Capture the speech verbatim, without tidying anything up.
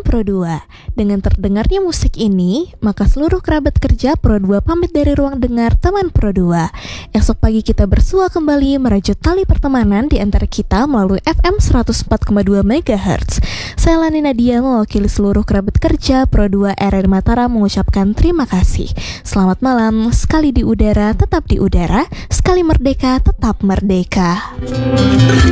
Pro dua. Dengan terdengarnya musik ini, maka seluruh kerabat kerja Pro dua pamit dari ruang dengar teman Pro dua. Esok pagi kita bersua kembali merajut tali pertemanan di antara kita melalui F M seratus empat koma dua megahertz. Saya Lani Nadia mewakili seluruh kerabat kerja Pro dua R R Mataram mengucapkan terima kasih. Selamat malam, sekali di udara tetap di udara, sekali merdeka tetap merdeka.